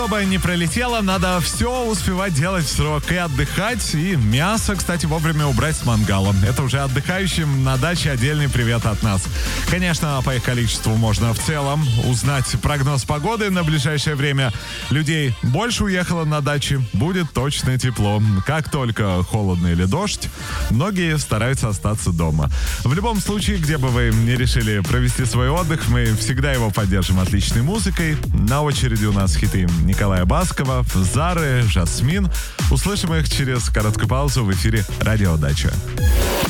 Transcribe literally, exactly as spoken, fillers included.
Чтобы не пролетело, надо все успевать делать в срок и отдыхать, и мясо, кстати, вовремя убрать с мангала. Это уже отдыхающим на даче отдельный привет от нас. Конечно, по их количеству можно в целом узнать прогноз погоды на ближайшее время. Людей больше уехало на дачи, будет точно тепло. Как только холодно или дождь, многие стараются остаться дома. В любом случае, где бы вы не решили провести свой отдых, мы всегда его поддержим отличной музыкой. На очереди у нас хиты Николая Баскова, Зары, Жасмин. Услышим их через короткую паузу в эфире «Радио Дача».